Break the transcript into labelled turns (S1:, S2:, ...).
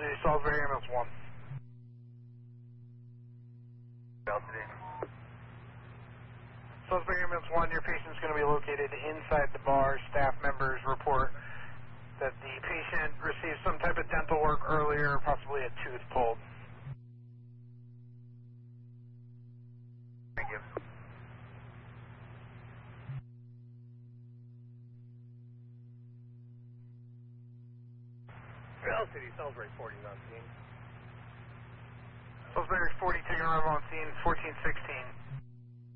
S1: City, Salisbury, ambulance 1.
S2: Velocity.
S1: Salisbury ambulance 1, your patient's going to be located inside the bar. Staff members report that the patient received some type of dental work earlier, possibly a tooth pulled.
S2: Thank you. Velocity, Salisbury 40 on scene.
S1: Salisbury 40 taking arrival on scene, 1416.